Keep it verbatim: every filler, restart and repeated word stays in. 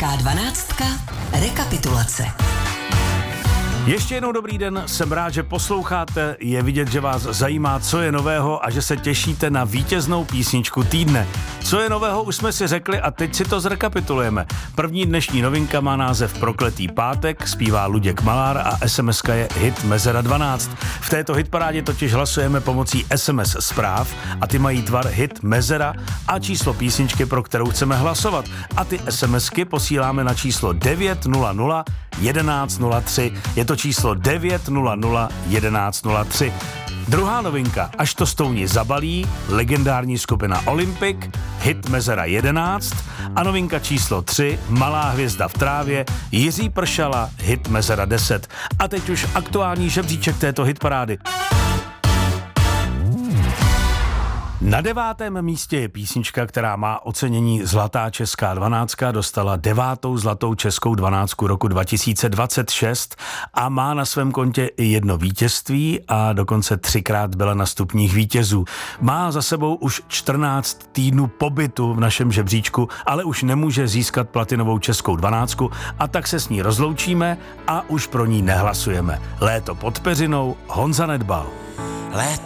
Česká dvanáctka. Rekapitulace. Ještě jednou dobrý den, jsem rád, že posloucháte, je vidět, že vás zajímá, co je nového a že se těšíte na vítěznou písničku týdne. Co je nového, už jsme si řekli a teď si to zrekapitulujeme. První dnešní novinka má název Prokletý pátek, zpívá Luděk Malár a esemeska je hit Mezera dvanáct. V této hitparádě totiž hlasujeme pomocí es em es zpráv a ty mají tvar hit Mezera a číslo písničky, pro kterou chceme hlasovat. A ty esemesky posíláme na číslo devět nula nula jedenáct nula tři. Je to číslo devět nula nula jedenáct nula tři. Druhá novinka, Až to stouni zabalí, legendární skupina Olympic, hit Mezera jedenáct a novinka číslo tři, Malá hvězda v trávě, Jiří Pršala, hit Mezera deset. A teď už aktuální žebříček této hitparády. Na devátém místě je písnička, která má ocenění Zlatá česká dvanáctka, dostala devátou zlatou českou dvanáctku roku dva tisíce dvacet šest a má na svém kontě i jedno vítězství a dokonce třikrát byla na stupních vítězů. Má za sebou už čtrnáct týdnů pobytu v našem žebříčku, ale už nemůže získat platinovou českou dvanáctku a tak se s ní rozloučíme a už pro ní nehlasujeme. Léto pod peřinou, Honza Nedbal. Léto